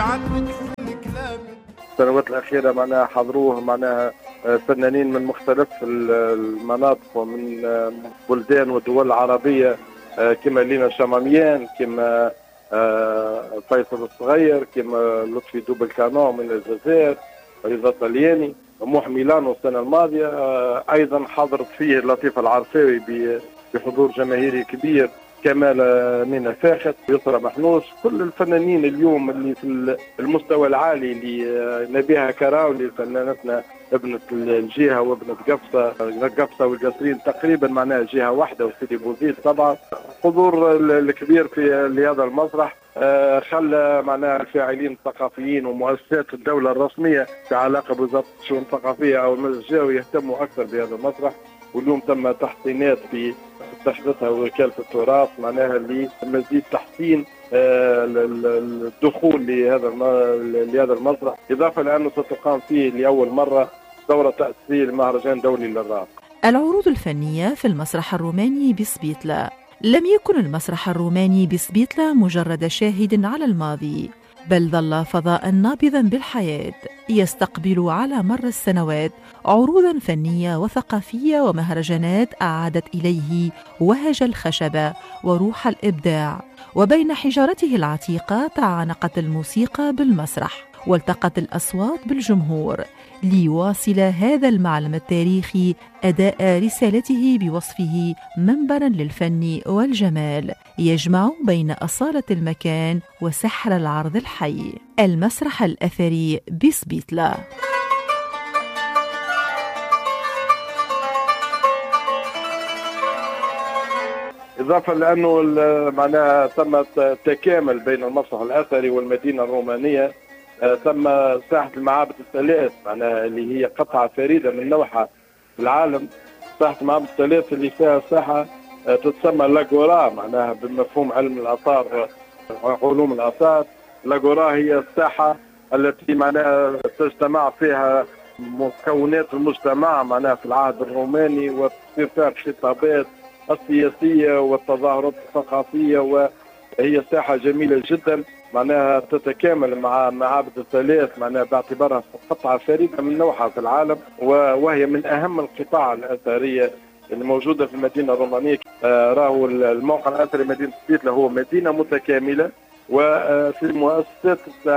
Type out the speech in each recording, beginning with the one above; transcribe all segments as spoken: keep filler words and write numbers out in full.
السنوات الأخيرة معناها حضروه معناها فنانين من مختلف المناطق ومن بلدان ودول العربية كما لينا شماميان، كما فيصل الصغير، كما لطفي دوب الكانون من الجزائر، رضا طلياني، موح ميلانو السنة الماضية. أيضا حضرت فيه لطيفة العرفاوي بحضور جماهيري كبير، كمال مينا فاخت، يسرى محنوش، كل الفنانين اليوم اللي في المستوى العالي اللي نبيها كراولي فنانتنا ابنة الجهة وابنة قفصة قفصة والقصرين تقريبا معناها جهة واحدة، وسيدي بوزيد طبعا. حضور الكبير في لهذا المسرح خلى معناها الفاعلين الثقافيين ومؤسسات الدولة الرسمية في علاقة بوزارة الشؤون الثقافية أو المجلس الجهوي يهتموا أكثر بهذا المسرح. واليوم تم تحسينات في استحدثها وكالة التراث معناها لمزيد تحسين الدخول لهذا لهذا المسرح، إضافة لأنه ستقام فيه لأول مرة دورة تأسيسية لمهرجان دولي للراب. العروض الفنية في المسرح الروماني بسبيتلا. لم يكن المسرح الروماني بسبيتلا مجرد شاهد على الماضي، بل ظل فضاء نابضا بالحياة يستقبل على مر السنوات عروضا فنية وثقافية ومهرجانات أعادت إليه وهج الخشبة وروح الإبداع. وبين حجارته العتيقة تعانقت الموسيقى بالمسرح والتقت الأصوات بالجمهور ليواصل هذا المعلم التاريخي أداء رسالته بوصفه منبرا للفن والجمال يجمع بين أصالة المكان وسحر العرض الحي. المسرح الأثري بسبيتلا. إضافة لأنه معناها تم تكامل بين المسرح الأثري والمدينة الرومانية، تم ساحة المعابد الثلاث معناها اللي هي قطعة فريدة من نوعها في العالم. ساحة المعابد الثلاث اللي فيها ساحة تتسمى لاغورا معناها بمفهوم علم الآثار علوم الآثار. لاغورا هي الساحة التي معناها تجتمع فيها مكونات المجتمع معناها في العهد الروماني، وتصير فيها الخطابات السياسية والتظاهرات الثقافية، وهي ساحة جميلة جدا معناها تتكامل مع معابد الثلاث معناها باعتبارها قطعة فريدة من نوعها في العالم، وهي من أهم القطاع الأثرية الموجودة في المدينة الرومانية. راهو الموقع الأثري مدينة سبيتلا هو مدينة متكاملة، وفي المؤسسات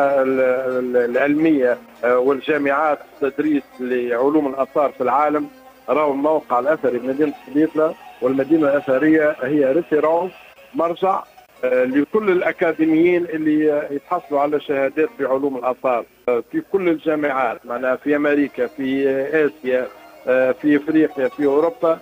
العلمية والجامعات تدريس لعلوم الآثار في العالم. راهو الموقع الأثري مدينة سبيتلا والمدينة الأثرية هي ريفيرونس مرجع لكل الأكاديميين اللي يتحصلوا على شهادات بعلوم الآثار في كل الجامعات معناها في أمريكا، في آسيا، في أفريقيا، في أوروبا.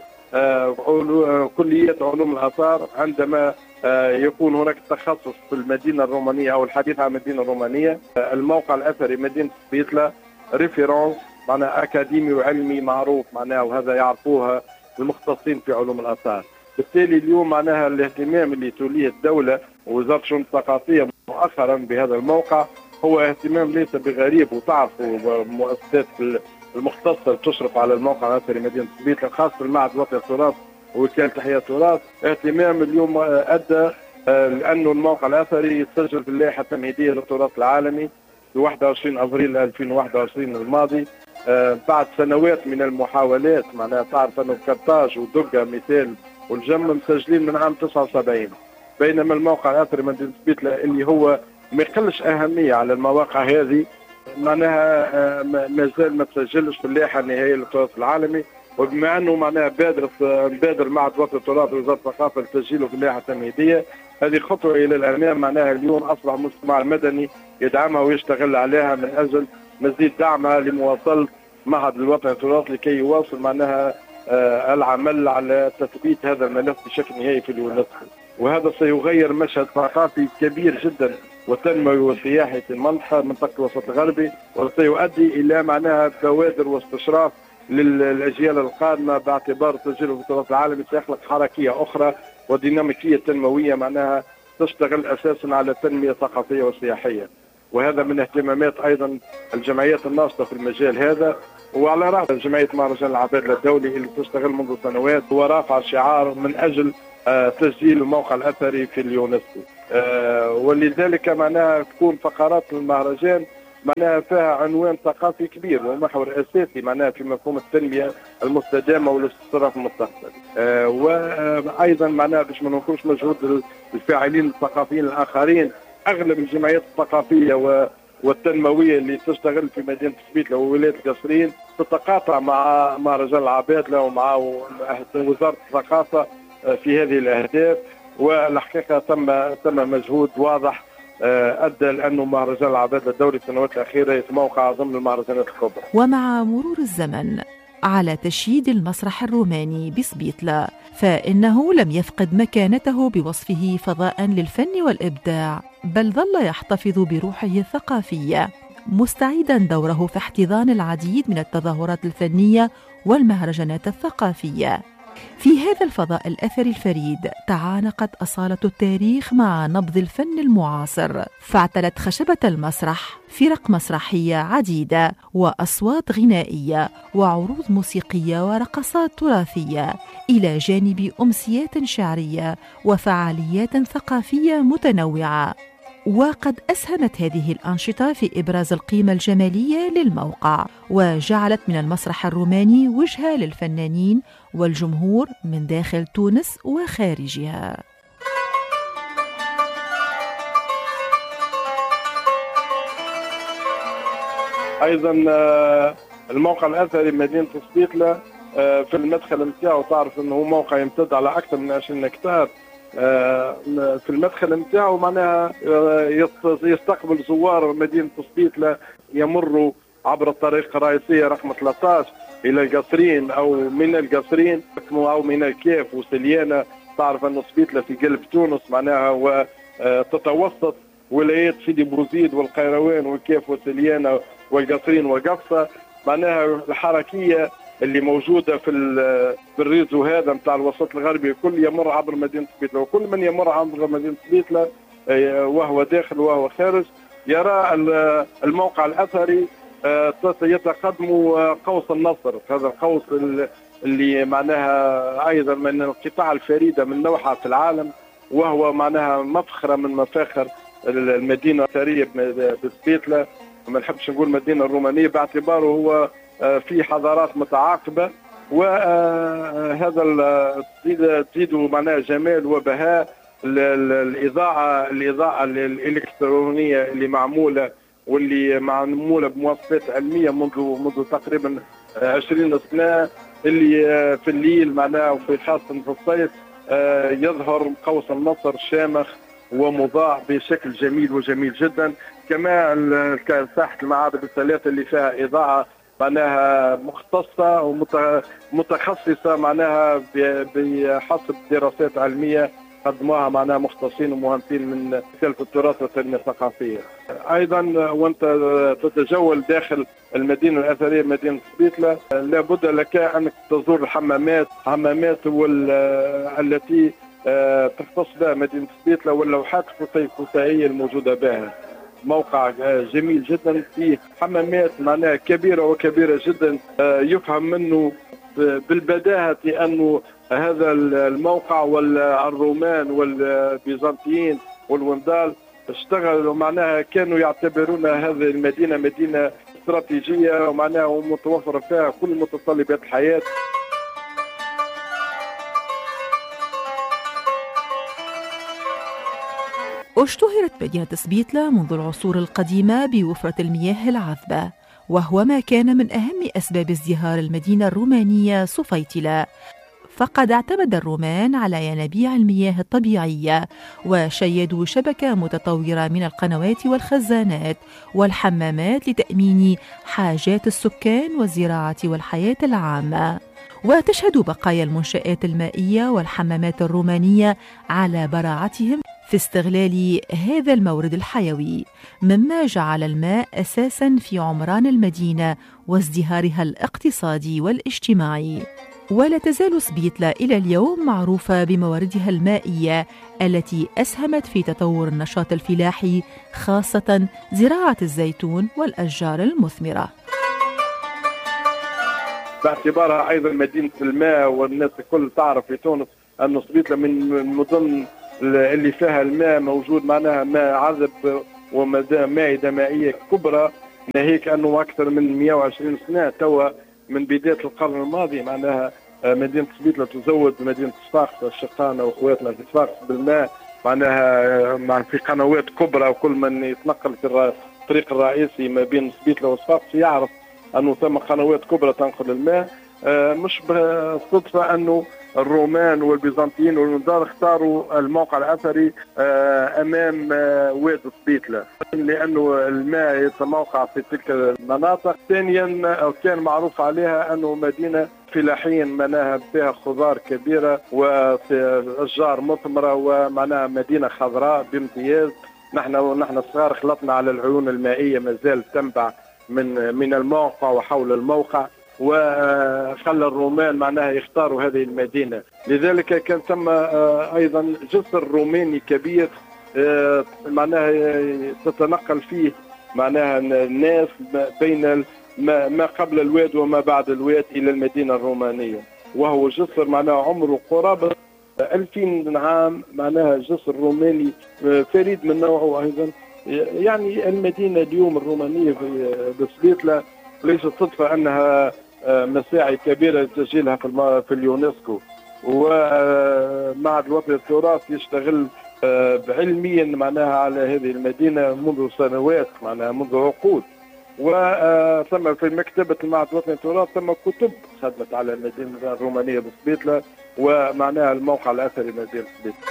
كليات علوم الآثار عندما يكون هناك تخصص في المدينة الرومانية أو الحديث عن المدينة الرومانية، الموقع الأثري مدينة سبيتلا ريفيرونس معناها أكاديمي وعلمي معروف معناها، وهذا يعرفوها المختصين في علوم الآثار. بالتالي اليوم معناها الاهتمام اللي توليه الدولة ووزارة الشؤون الثقافية مؤخرا بهذا الموقع هو اهتمام ليس بغريب، وتعرفوا المؤسسات المختصة تشرف على الموقع الأثري مدينة سبيتلا خاصة المعهد الوطني للتراث ووكالة تحية التراث. اهتمام اليوم أدى لأنه الموقع الأثري يتسجل في اللائحة التمهيدية للتراث العالمي في واحد وعشرين أبريل ألفين وواحد وعشرين الماضي، بعد سنوات من المحاولات معناها. تعرف أنه كرتاج ودقة مثال والجم مسجلين من عام تسعة وسبعين، بينما الموقع الأثري مدينة سبيتلا اللي هو ما يقلش أهمية على المواقع هذه معناها ما زال ما تسجلش في اللائحة النهائية للتراث العالمي. وبما أنه معناها بادر بادر معهد الوطني للتراث ووزارة الثقافة لتسجيله في اللائحة التمهيدية، هذه خطوة إلى الأمام معناها. اليوم أصبح المجتمع المدني يدعمها ويشتغل عليها من أجل مزيد دعمها لمواصلة معهد الوطني للتراث لكي يواصل معناها العمل على تثبيت هذا الملف بشكل نهائي في اليونسكو. وهذا سيغير مشهد ثقافي كبير جدا وتنموي وسياحي في المنطقة منطقة الوسط الغربي، وسيؤدي إلى معناها بوادر واستشراف للأجيال القادمة باعتبار تسجيله في التراث العالمي سيخلق حركية أخرى وديناميكية تنموية معناها تشتغل أساسا على التنمية الثقافية والسياحية. وهذا من اهتمامات أيضا الجمعيات الناشطة في المجال هذا، وعلى رأس جمعية مهرجان العبادلة الدولي اللي تشتغل منذ سنوات ورافع شعار من أجل تسجيل الموقع الأثري في اليونسكو. ولذلك معناها تكون فقرات المهرجان معناها فيها عنوان ثقافي كبير ومحور اساسي معناها في مفهوم التنميه المستدامه والاستقرار في المستقبل. آه وايضا معناها باش ما ننكرش مجهود الفاعلين الثقافيين الاخرين، اغلب الجمعيات الثقافيه والتنمويه اللي تشتغل في مدينه سبيتله وولايه القصرين تتقاطع مع مهرجان العبادله ومع وزاره الثقافه في هذه الاهداف، والحقيقه تم تم مجهود واضح أدى لأنه مهرجان العبادلة الدولي في السنوات الأخيرة يتموقع ضمن المهرجانات الكبرى. ومع مرور الزمن على تشييد المسرح الروماني بسبيتلة، فإنه لم يفقد مكانته بوصفه فضاء للفن والإبداع، بل ظل يحتفظ بروحه الثقافية، مستعيدا دوره في احتضان العديد من التظاهرات الفنية والمهرجانات الثقافية. في هذا الفضاء الأثري الفريد تعانقت أصالة التاريخ مع نبض الفن المعاصر، فاعتلت خشبة المسرح فرق مسرحية عديدة وأصوات غنائية وعروض موسيقية ورقصات تراثية، إلى جانب أمسيات شعرية وفعاليات ثقافية متنوعة. وقد أسهمت هذه الأنشطة في إبراز القيمة الجمالية للموقع، وجعلت من المسرح الروماني وجهة للفنانين والجمهور من داخل تونس وخارجها. أيضا الموقع الأثري مدينة سبيتلة في المدخل نتاعو تعرف أنه موقع يمتد على أكثر من عشرين هكتار. في المدخل نتاعو معناها يستقبل زوار مدينة سبيتلة يمروا عبر الطريق الرئيسية رقم ثلاثة عشر إلى القصرين أو من القصرين أو من الكيف وسليانة. تعرف أن سبيتلة في قلب تونس معناها وتتوسط ولايات سيدي بوزيد والقيروان والكيف وسليانة والقصرين وقفصة. معناها الحركية اللي موجودة في في الريزو هذا نتاع الوسط الغربي الكل يمر عبر مدينة سبيتلة، وكل من يمر عبر مدينة سبيتلة وهو داخل وهو خارج يرى الموقع الأثري يتقدم قوس النصر. هذا القوس اللي معناها أيضا من القطاع الفريدة من نوعها في العالم، وهو معناها مفخرة من مفاخر المدينة الأثرية بسبيتلة. ما نحبش نقول مدينة الرومانية باعتباره هو في حضارات متعاقبة، وهذا تزيد معناها جمال وبهاء الإضاءة الإضاءة الإلكترونية اللي معمولة واللي معمولة بمواصفات علمية منذ منذ تقريبا عشرين سنة، اللي في الليل معناها وفي خاصة في الصيف يظهر قوس النصر شامخ ومضاء بشكل جميل وجميل جدا. كما ساحة المعابد الثلاثة اللي فيها إضاءة معناها مختصة ومتخصصة معناها بحسب دراسات علمية قدموها معناها مختصين ومهندسين من وكالة التراث والتنمية الثقافية. أيضا وأنت تتجول داخل المدينة الأثرية مدينة سبيتلة لابد لك أنك تزور الحمامات حمامات التي تختص بها مدينة سبيتلة واللوحات الفسيفسائية الموجودة بها. موقع جميل جدا فيه حمامات معناها كبيرة وكبيرة جدا، يفهم منه بالبداهة أنه هذا الموقع والرومان والبيزنطيين والوندال اشتغلوا معناها كانوا يعتبرون هذه المدينة مدينة استراتيجية ومعناها ومتوفرة فيها كل متطلبات الحياة. اشتهرت مدينة سبيتلة منذ العصور القديمة بوفرة المياه العذبة، وهو ما كان من أهم أسباب ازدهار المدينة الرومانية سفيتلة، فقد اعتمد الرومان على ينابيع المياه الطبيعية وشيدوا شبكة متطورة من القنوات والخزانات والحمامات لتأمين حاجات السكان والزراعة والحياة العامة. وتشهد بقايا المنشآت المائية والحمامات الرومانية على براعتهم في استغلال هذا المورد الحيوي، مما جعل الماء أساساً في عمران المدينة وازدهارها الاقتصادي والاجتماعي. ولا تزال سبيتلة إلى اليوم معروفة بمواردها المائية التي أسهمت في تطور النشاط الفلاحي، خاصة زراعة الزيتون والأشجار المثمرة. باعتبارها أيضا مدينة الماء والناس الكل تعرف في تونس أن سبيتلة من المدن اللي فيها الماء موجود معناها ماء عذب ومائدة مائية كبرى، ناهيك أنه أكثر من مئة وعشرين سنة توا من بداية القرن الماضي معناها مدينة سبيطلة تزود مدينة صفاقس الشقانة وأخواتنا في صفاقس بالماء معناها مع في قنوات كبرى، وكل من يتنقل في الطريق الرئيسي ما بين سبيطلة وصفاقس يعرف أنه ثم قنوات كبرى تنقل الماء. مش بالصدفة أنه الرومان والبيزنطيين والمنذار اختاروا الموقع الأثري أمام واد سبيطلة لأنه الماء يتموقع في تلك المناطق. ثانيا كان معروف عليها أنه مدينة فلاحين معناها فيها خضار كبيرة وأشجار مثمرة ومعناها مدينة خضراء بامتياز. نحن ونحن صغار خلطنا على العيون المائية ما زالت تنبع من من الموقع وحول الموقع، وخلى الرومان معناها يختاروا هذه المدينة. لذلك كان ثم أيضا جسر روماني كبير معناها تتنقل فيه معناها الناس بين ما قبل الواد وما بعد الواد إلى المدينة الرومانية، وهو جسر معناها عمره قرابة ألفين عام، معناها جسر روماني فريد من نوعه أيضا. يعني المدينة اليوم الرومانية في سبيطلة ليست صدفة أنها مساعي كبيرة لتسجيلها في في اليونسكو، ومعهد الوطني للتراث يشتغل علميا معناها على هذه المدينة منذ سنوات معناها منذ عقود. وثم في مكتبة المعهد الوطني للتراث ثم كتب خدمت على المدينة الرومانية بسبيطلة ومعناها الموقع الأثري مدينة سبيطلة.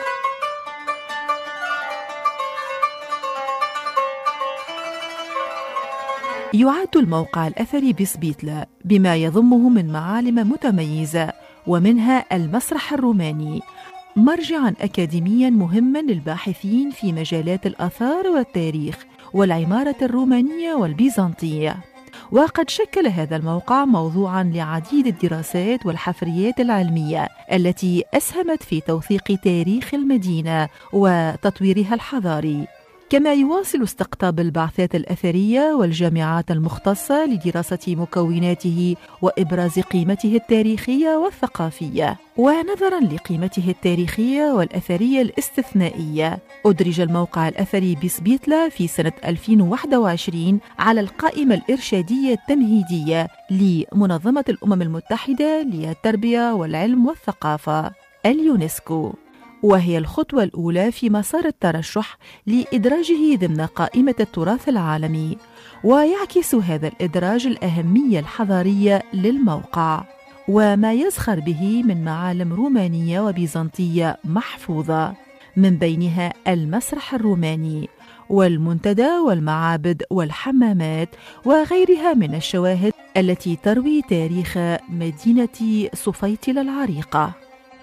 يعد الموقع الأثري بسبيطلة بما يضمه من معالم متميزة، ومنها المسرح الروماني، مرجعاً أكاديمياً مهماً للباحثين في مجالات الآثار والتاريخ والعمارة الرومانية والبيزنطية. وقد شكل هذا الموقع موضوعاً لعديد الدراسات والحفريات العلمية التي أسهمت في توثيق تاريخ المدينة وتطويرها الحضاري، كما يواصل استقطاب البعثات الأثرية والجامعات المختصة لدراسة مكوناته وإبراز قيمته التاريخية والثقافية. ونظراً لقيمته التاريخية والأثرية الاستثنائية، أدرج الموقع الأثري بسبيطلة في سنة ألفين وواحد وعشرين على القائمة الإرشادية التمهيدية لمنظمة الأمم المتحدة للتربية والعلم والثقافة اليونسكو، وهي الخطوة الأولى في مسار الترشح لإدراجه ضمن قائمة التراث العالمي. ويعكس هذا الإدراج الأهمية الحضارية للموقع وما يزخر به من معالم رومانية وبيزنطية محفوظة، من بينها المسرح الروماني والمنتدى والمعابد والحمامات وغيرها من الشواهد التي تروي تاريخ مدينة صفيطلة العريقة.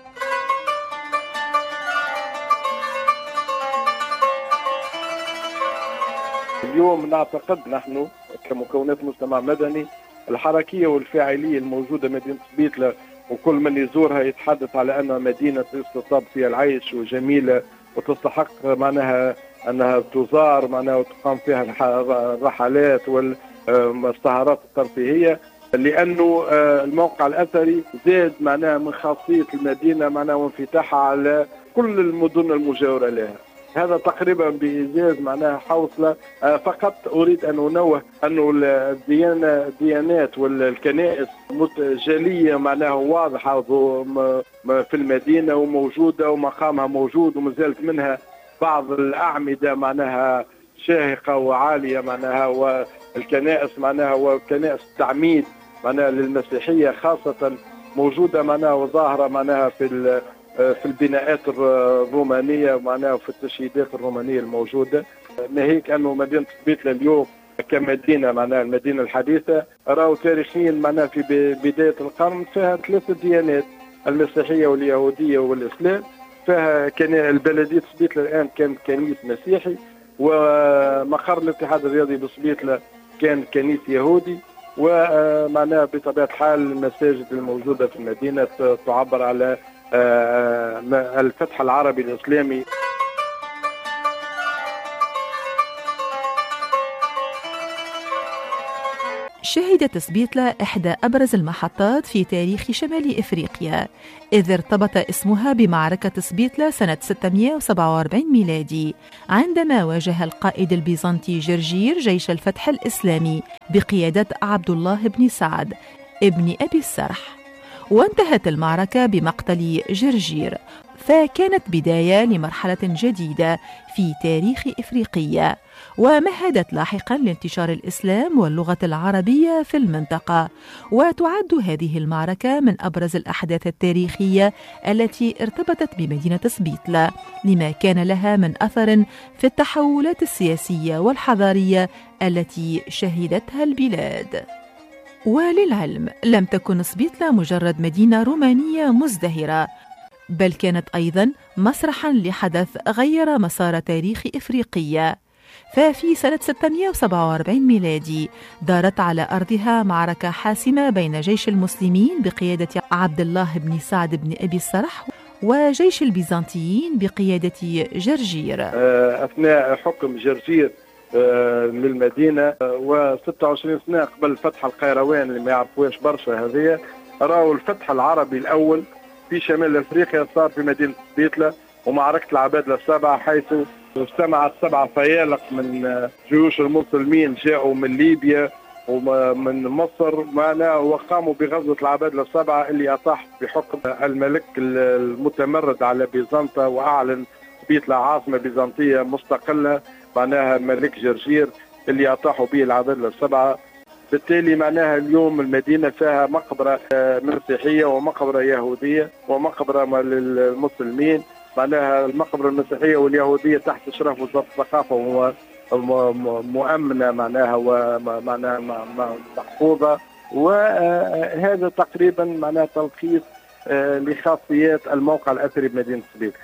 اليوم نعتقد نحن كمكونات مجتمع مدني الحركية والفاعلية الموجودة مدينة سبيطلة، وكل من يزورها يتحدث على أنها مدينة يستطاب فيها العيش وجميلة وتستحق معناها أنها تزار معناها وتقام فيها الرحلات والسهرات الترفيهية، لأنه الموقع الأثري زاد معناها من خاصية المدينة معناها وانفتاحها على كل المدن المجاورة لها. هذا تقريبا بإيجاز معناها حوصلة. فقط أريد أن أنوه أنه الديانة الديانات والكنائس جالية معناها واضحة في المدينة وموجودة ومقامها موجود، ومازالت منها بعض الأعمدة معناها شاهقة وعالية معناها، والكنائس معناها وكنائس التعميد معناها للمسيحية خاصة موجودة معناها وظاهرة معناها في في البناءات الرومانية معناها وفي التشييدات الرومانية الموجودة. ناهيك أنه مدينة سبيطلة اليوم كمدينة معناها المدينة الحديثة راهو تاريخيا معناها في بداية القرن فيها ثلاثة ديانات، المسيحية واليهودية والإسلام. فيها كان البلدية سبيطلة الآن كان كنيس مسيحي، ومقر الاتحاد الرياضي بسبيطلة كان كنيس يهودي، ومعناها بطبيعة الحال المساجد الموجودة في المدينة تعبر على الفتح العربي الإسلامي. شهدت سبيتلا إحدى أبرز المحطات في تاريخ شمال إفريقيا، إذ ارتبط اسمها بمعركة سبيتلا سنة ستمائة وسبعة وأربعين ميلادي، عندما واجه القائد البيزنطي جرجير جيش الفتح الإسلامي بقيادة عبد الله بن سعد ابن أبي السرح، وانتهت المعركة بمقتل جرجير، فكانت بداية لمرحلة جديدة في تاريخ إفريقيا، ومهدت لاحقاً لانتشار الإسلام واللغة العربية في المنطقة. وتعد هذه المعركة من أبرز الأحداث التاريخية التي ارتبطت بمدينة سبيتلا، لما كان لها من أثر في التحولات السياسية والحضارية التي شهدتها البلاد. وللعلم لم تكن سبيتلا مجرد مدينة رومانية مزدهرة، بل كانت أيضاً مسرحاً لحدث غير مسار تاريخ إفريقيا. ففي سنة ستمائة وسبعة وأربعين ميلادي دارت على أرضها معركة حاسمة بين جيش المسلمين بقيادة عبد الله بن سعد بن أبي السرح وجيش البيزنطيين بقيادة جرجير. أثناء حكم جرجير للمدينة وستة وعشرين سنة قبل فتح القيروان اللي ما يعرفوش برشا، هذه راوا الفتح العربي الأول في شمال أفريقيا صار في مدينة سبيتلا، ومعركة العبادلة السبعة، حيث اجتمعت سبعة فيالق من جيوش المسلمين جاءوا من ليبيا ومن مصر معنا، وقاموا بغزوة العبادلة السبعة اللي أطاح بحكم الملك المتمرد على بيزنطة، وأعلن سبيتلا عاصمة بيزنطية مستقلة معناها ملك جرجير اللي أطاحوا به العبادلة السبعة. بالتالي معناها اليوم المدينة فيها مقبرة مسيحية ومقبرة يهودية ومقبرة للمسلمين، معناها المقبرة المسيحية واليهودية تحت إشراف وزارة الثقافة ومؤمنة معناها ومعناها محفوظة. وهذا تقريبا معناها تلخيص لخاصيات الموقع الأثري بمدينة سبيتلا.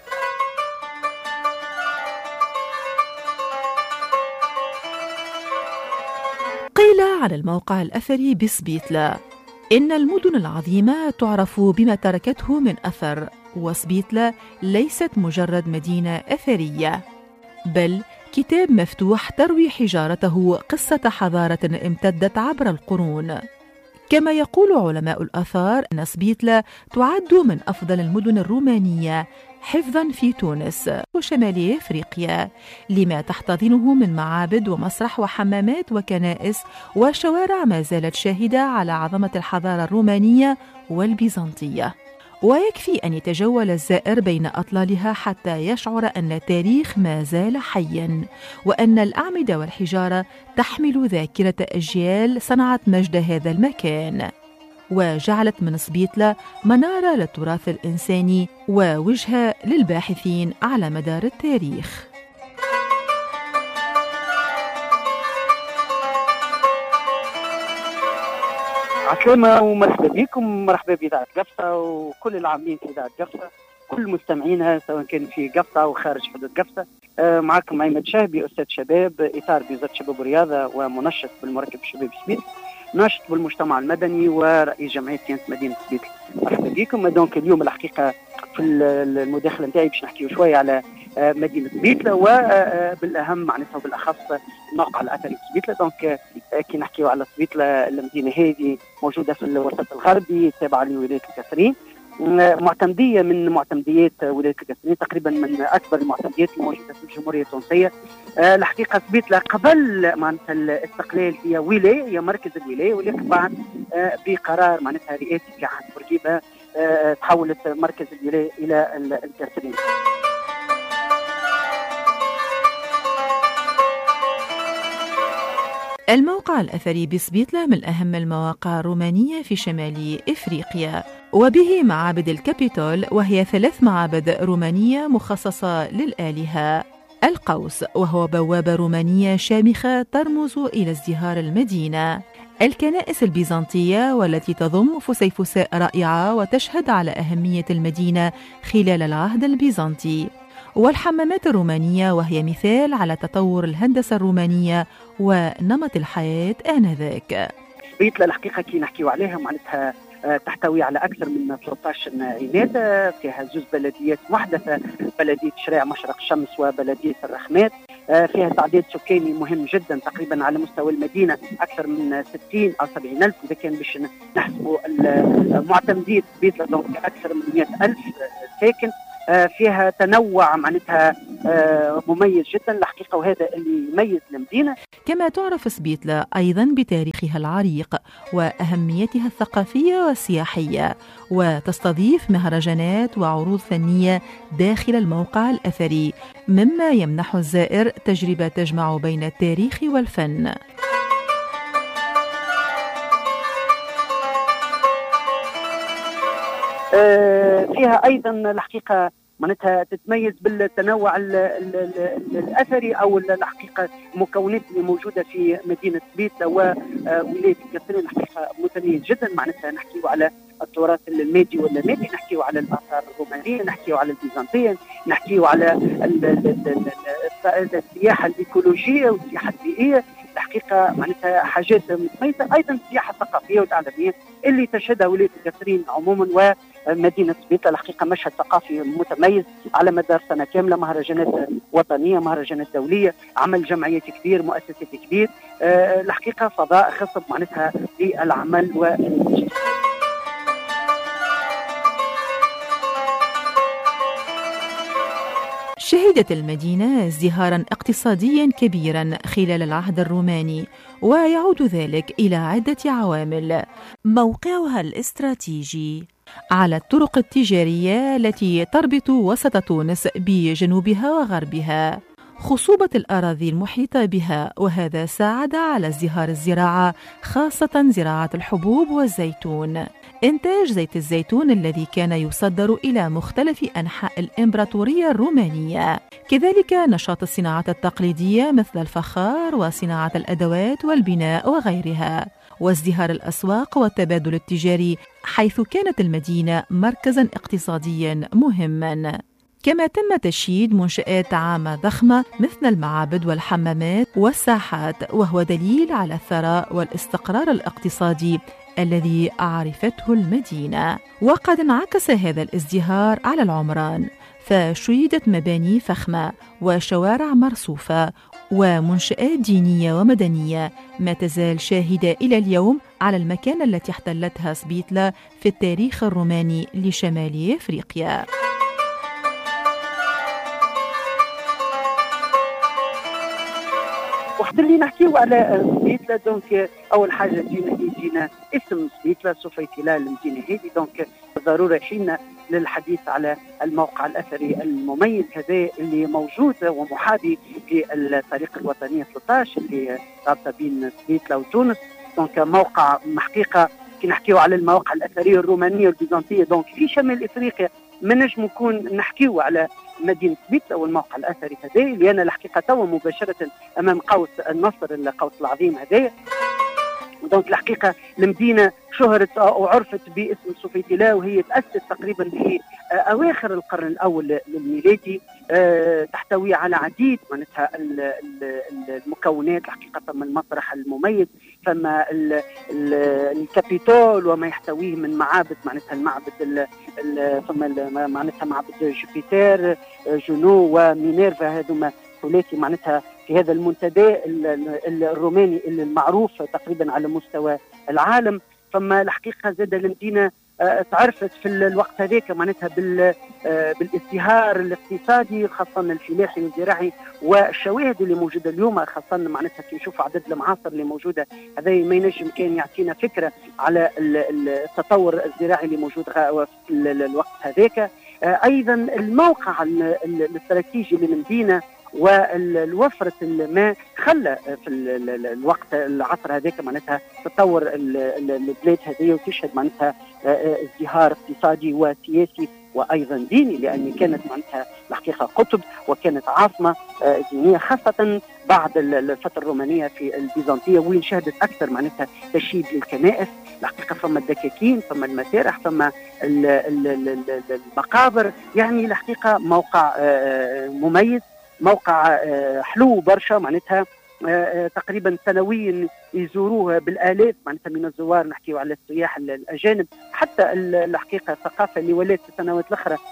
قيل عن الموقع الأثري بسبيتلا إن المدن العظيمة تعرف بما تركته من أثر، وسبيتلا ليست مجرد مدينة أثرية، بل كتاب مفتوح تروي حجارته قصة حضارة امتدت عبر القرون. كما يقول علماء الآثار أن سبيتلا تعد من أفضل المدن الرومانية حفظاً في تونس وشمال أفريقيا، لما تحتضنه من معابد ومسرح وحمامات وكنائس وشوارع ما زالت شاهدة على عظمة الحضارة الرومانية والبيزنطية. ويكفي أن يتجول الزائر بين أطلالها حتى يشعر أن التاريخ ما زال حياً، وأن الأعمدة والحجارة تحمل ذاكرة أجيال صنعت مجد هذا المكان، وجعلت من سبيتلا منارة للتراث الإنساني ووجهة للباحثين على مدار التاريخ. عسلامة ومرحبا بكم، مرحبا بإذاعة قفصة وكل العاملين في إذاعة قفصة، كل مستمعينها سواء كان في قفصة أو خارج حدود قفصة. آه معكم أيمن شهبي، أستاذ شباب إطار بوزارة الشباب والرياضة ومنشط بالمركب الشباب سبيت، ناشط بالمجتمع المدني ورئيس جمعية كيانة مدينة سبيت. مرحبا بكم. دونك اليوم الحقيقة في المداخلة نتاعي باش نحكيو شوية على مدينة سبيتلا وبالأهم معناتها وبالأخص الموقع الأثري سبيتلا. دونك كي نحكيو على سبيتلا، المدينة هذه موجودة في الوسط الغربي تابعة لولاية القصرين، معتمدية من معتمديات ولاية القصرين، تقريبا من أكبر المعتمديات الموجودة في الجمهورية التونسية. الحقيقة سبيتلا قبل معناتها الاستقلال هي ولاية، هي مركز الولاية، ولكن بعد بقرار معناتها رئاسي في عهد بورقيبة تحولت مركز الولاية إلى القصرين. الموقع الأثري بسبيتلا من أهم المواقع الرومانية في شمال إفريقيا، وبه معابد الكابيتول، وهي ثلاث معابد رومانية مخصصة للآلهة. القوس، وهو بوابة رومانية شامخة ترمز إلى ازدهار المدينة. الكنائس البيزنطية، والتي تضم فسيفساء رائعة وتشهد على أهمية المدينة خلال العهد البيزنطي. والحمامات الرومانية، وهي مثال على تطور الهندسة الرومانية ونمط الحياة آنذاك. سبيتلا الحقيقة كي نحكيو عليها معناتها تحتوي على أكثر من ثلاثة عشر عناد، فيها زوج بلديات محدثة، بلدية شارع مشرق الشمس وبلدية الرحمات. فيها تعداد سكاني مهم جدا تقريبا على مستوى المدينة أكثر من ستين أو سبعين ألف إذا كان باش نحسبوا المعتمدين بيتلا دونك أكثر من مئة ألف ساكن. فيها تنوع معناتها مميز جدا الحقيقة وهذا اللي يميز المدينة. كما تعرف سبيتلا أيضا بتاريخها العريق وأهميتها الثقافية والسياحية، وتستضيف مهرجانات وعروض فنية داخل الموقع الأثري، مما يمنح الزائر تجربة تجمع بين التاريخ والفن. فيها أيضا الحقيقة معناتها تتميز بالتنوع ال ال ال الأثري أو الحقيقة المكونات اللي موجودة في مدينة سبيتلا وولاية القصرين الحقيقة متميز جدا. معناتها نحكيو على التراث المادي واللامادي، نحكيو على الآثار الرومانية، نحكيو على البيزنطية، نحكيو على السياحة الإيكولوجية والسياحة البيئية. الحقيقة معناتها حاجات متميزة. أيضا السياحة الثقافية والإعلامية اللي تشهدها ولاية القصرين عموما ومدينة سبيتلا الحقيقة مشهد ثقافي متميز على مدار سنة كاملة، مهرجانات وطنية، مهرجانات دولية، عمل جمعيات كبير، مؤسسات كبير. أه الحقيقة فضاء خصب معناتها للعمل والانتاج. شهدت المدينة ازدهاراً اقتصادياً كبيراً خلال العهد الروماني، ويعود ذلك إلى عدة عوامل. موقعها الاستراتيجي على الطرق التجارية التي تربط وسط تونس بجنوبها وغربها، خصوبة الأراضي المحيطة بها، وهذا ساعد على ازدهار الزراعة خاصة زراعة الحبوب والزيتون، إنتاج زيت الزيتون الذي كان يصدر إلى مختلف أنحاء الإمبراطورية الرومانية، كذلك نشاط الصناعات التقليدية مثل الفخار وصناعة الأدوات والبناء وغيرها، وازدهار الأسواق والتبادل التجاري، حيث كانت المدينة مركزاً اقتصادياً مهماً. كما تم تشييد منشآت عامة ضخمة مثل المعابد والحمامات والساحات، وهو دليل على الثراء والاستقرار الاقتصادي الذي عرفته المدينة. وقد انعكس هذا الازدهار على العمران، فشيدت مباني فخمة وشوارع مرصوفة ومنشآت دينية ومدنية، ما تزال شاهدة إلى اليوم على المكانة التي احتلتها سبيتلا في التاريخ الروماني لشمال أفريقيا. وقت اللي نحكيو على سبيتلا دونك اول حاجه جينا يجينا اسم سبيتلا سوفيتلا المدينه هذه، دونك ضروري حين للحديث على الموقع الاثري المميز هذا اللي موجود ومحاذي في الطريق الوطنيه ثلاثة عشر اللي رابطه بين سبيتلا وتونس. دونك موقع حقيقه كي نحكيو على المواقع الاثريه الرومانيه والبيزنطيه دونك في شمال افريقيا ما نجم نكون نحكيو على مدينة سبيتلا والموقع الأثري هذا اللي أنا الحقيقة توا مباشرة أمام قوس النصر القوس العظيم هذا. دونك الحقيقة المدينة شهرت وعرفت باسم سوفيتلا، وهي تأسست تقريبا في أواخر القرن الأول الميلادي، تحتوي على عديد معناتها المكونات الحقيقة. ثم المسرح المميز، ثم الكابيتول وما يحتويه من معابد، معناتها المعبد ثم معناتها معبد جوبيتر جونو ومينيرفا، هذوما ثلاثي معناتها في هذا المنتدى الروماني المعروف تقريبا على مستوى العالم. ثم الحقيقة زاد المدينة تعرفت في الوقت هذاك معناتها بالازدهار الاقتصادي خاصة الفلاحي والزراعي، والشواهد اللي موجودة اليوم خاصة معناتها كي نشوفوا عدد المعاصر اللي موجودة هذا ما ينجم كان يعطينا فكرة على التطور الزراعي اللي موجود في الوقت هذاك. أيضا الموقع الاستراتيجي للمدينة والوفرة الماء خلى في الوقت العصر هذاك معناتها تطور البلاد هذه وتشهد معناتها ازدهار اقتصادي وسياسي وايضا ديني، لان كانت معناتها الحقيقه قطب وكانت عاصمه دينيه خاصه بعد الفتره الرومانيه في البيزنطيه، وين شهدت اكثر معناتها تشييد للكنائس الحقيقه، ثم الدكاكين ثم المسارح ثم المقابر. يعني الحقيقه موقع مميز، موقع حلو برشا معناتها تقريبا سنويا يزوروه بالالاف معناتها من الزوار، نحكيو على السياح الاجانب. حتى الحقيقه الثقافه اللي ولات في السنوات الاخرى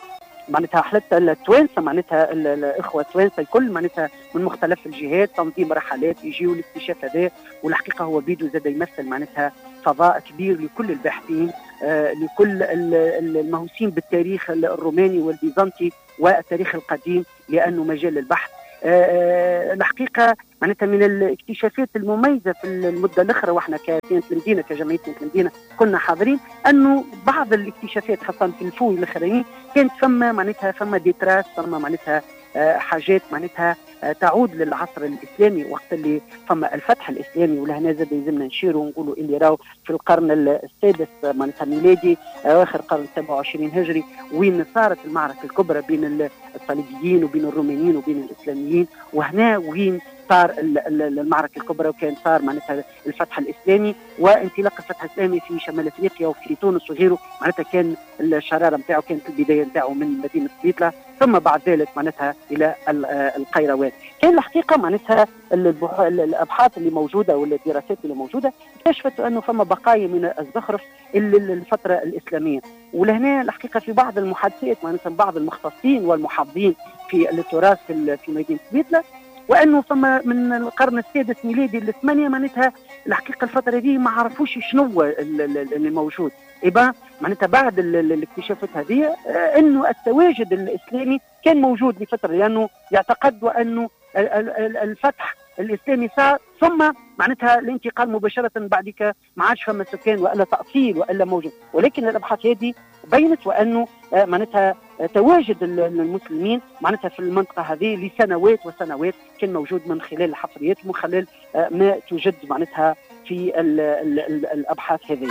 معناتها حلت التوانسه، معناتها الاخوه التوانسه الكل معناتها من مختلف الجهات، تنظيم رحلات يجيوا الاكتشاف هذا. والحقيقه هو بيدو زاد يمثل معناتها فضاء كبير لكل الباحثين، آه لكل المهووسين بالتاريخ الروماني والبيزنطي والتاريخ القديم، لانه مجال البحث. آه الحقيقه معناتها من الاكتشافات المميزه في المده الاخرى، واحنا ككيانة المدينه كجمعيه كيانة المدينه كنا حاضرين، انه بعض الاكتشافات خاصه في الفوي الاخرين كانت فما معناتها فما ديتراس، فما معناتها آه حاجات معناتها آه تعود للعصر الاسلامي، وقت اللي فما الفتح الاسلامي. ولهنا زاد يلزمنا نشيروا ونقولوا اللي راهو في القرن السادس معناتها ميلادي، اواخر القرن السابع والعشرين هجري، وين صارت المعركه الكبرى بين الصليبيين وبين الرومانيين وبين الاسلاميين. وهنا وين صار المعركه الكبرى، وكان صار معناتها الفتح الاسلامي وانطلاق الفتح الاسلامي في شمال افريقيا وفي تونس وغيره. معناتها كان الشراره نتاعو كانت البدايه نتاعو من مدينه سبيطله، ثم بعد ذلك معناتها الى القيروان. كان الحقيقه معناتها الابحاث اللي موجوده والدراسات اللي موجوده اكتشفت انه فما بقايا من الزخرف للفتره الاسلاميه. ولهنا الحقيقه في بعض المحادثات معناتها بعض المختصين والمحافظين في التراث في مدينه سبيطله، وانه فما من القرن السادس ميلادي للثمانيه معناتها الحقيقه الفتره دي ما عرفوش شنو اللي موجود. إبا معناتها بعد الاكتشافات هذه انه التواجد الاسلامي كان موجود لفتره، لانه يعتقد انه الفتح الاسلامي صار ثم معناتها الانتقال مباشره بعدك ما عادش فما سكان والا تاصيل والا موجود. ولكن الابحاث هذه بينت وانه معناتها تواجد المسلمين معناتها في المنطقه هذه لسنوات وسنوات كان موجود من خلال الحفريات ومن خلال ما توجد معناتها في ال ال ال الابحاث هذه.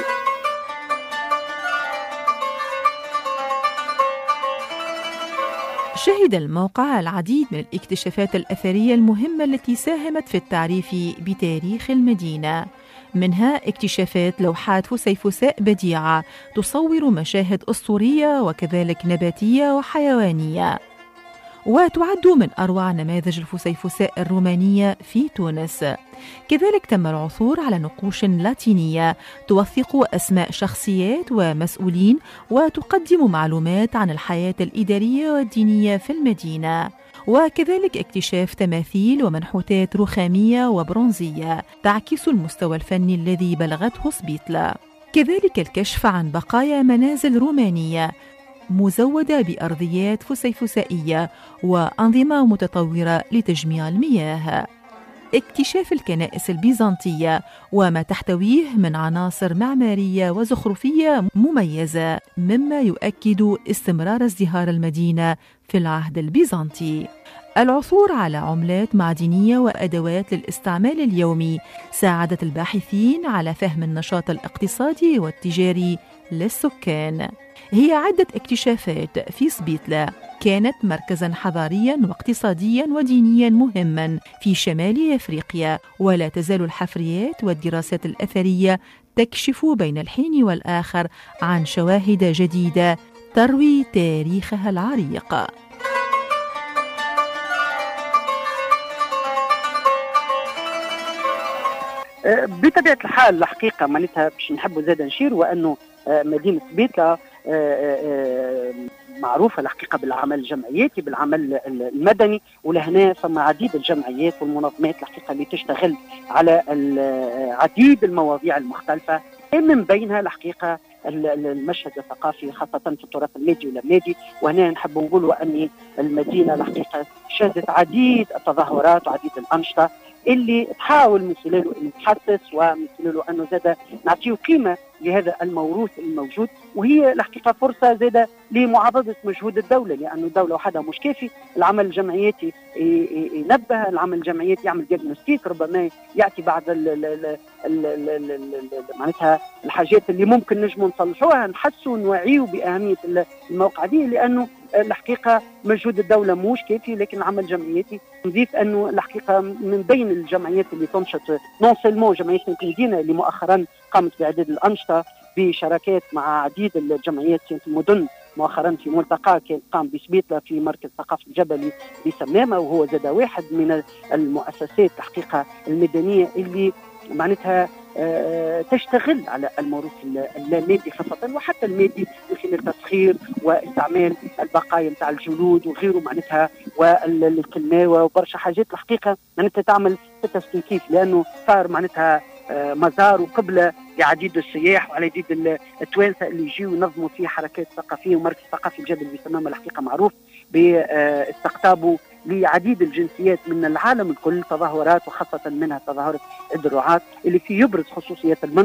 شهد الموقع العديد من الاكتشافات الأثرية المهمة التي ساهمت في التعريف بتاريخ المدينة، منها اكتشافات لوحات فسيفساء بديعة تصور مشاهد أسطورية وكذلك نباتية وحيوانية، وتعد من أروع نماذج الفسيفساء الرومانية في تونس. كذلك تم العثور على نقوش لاتينية توثق أسماء شخصيات ومسؤولين وتقدم معلومات عن الحياة الإدارية والدينية في المدينة، وكذلك اكتشاف تماثيل ومنحوتات رخامية وبرونزية تعكس المستوى الفني الذي بلغته سبيطلة. كذلك الكشف عن بقايا منازل رومانية مزودة بأرضيات فسيفسائية وأنظمة متطورة لتجميع المياه، اكتشاف الكنائس البيزنطية وما تحتويه من عناصر معمارية وزخرفية مميزة، مما يؤكد استمرار ازدهار المدينة في العهد البيزنطي. العثور على عملات معدنية وأدوات للاستعمال اليومي ساعدت الباحثين على فهم النشاط الاقتصادي والتجاري للسكان. هي عدة اكتشافات في سبيطلة كانت مركزاً حضارياً واقتصادياً ودينياً مهماً في شمال أفريقيا، ولا تزال الحفريات والدراسات الأثرية تكشف بين الحين والآخر عن شواهد جديدة تروي تاريخها العريق. بطبيعة الحال الحقيقة معناتها باش نحبوا زاد نشير وأنه مدينة سبيطلة معروفة الحقيقة بالعمل الجمعياتي بالعمل المدني، ولهنا فما عديد الجمعيات والمنظمات الحقيقة اللي تشتغل على عديد المواضيع المختلفة، من بينها الحقيقة المشهد الثقافي خاصة في التراث المادي واللامادي. وهنا نحب نقول أن المدينة الحقيقة شهدت عديد التظاهرات وعديد الأنشطة اللي تحاول من خلاله أن تحسس ومن خلاله أنه زاد نعطيه قيمة لهذا الموروث الموجود. وهي الحقيقة فرصة زادة لمعاضدة مجهود الدولة، لأنه الدولة وحدها مش كافي، العمل الجمعياتي ينبه، العمل الجمعياتي يعمل ديagnostic، ربما يأتي بعض معناتها الحاجات اللي ممكن نجموا نصلحوها، نحسوا نوعيوا بأهمية الموقع دي، لأنه الحقيقة مجهود الدولة مش كافي، لكن العمل الجمعياتي. نضيف أنه الحقيقة من بين الجمعيات اللي تنشط نون سيلمون جمعية المدينة اللي مؤخرا قامت بإعداد الأنشطة بشراكات مع عديد الجمعيات في المدن، مؤخرا في ملتقى كان قام بسبيطلة في مركز ثقافة الجبلي بسمامة، وهو زاد واحد من المؤسسات الحقيقة المدنية اللي معناتها تشتغل على الموروث المادي خاصة، وحتى المادي من خلال تسخير واستعمال البقايا نتاع الجلود وغيره معناتها والكلماوة وبرشا حاجات الحقيقة معناتها تعمل تستنكيف، لأنه صار معناتها مزار وقبلة لعديد السياح وعديد التوانسة اللي يجيوا ينظموا فيه حركات ثقافية، ومركز ثقافي جبل بسمامة الحقيقة معروف باستقطابه لعديد الجنسيات من العالم الكل، تظاهرات وخاصة منها تظاهرة عيد الرعاة اللي فيه يبرز خصوصيات المنطقة.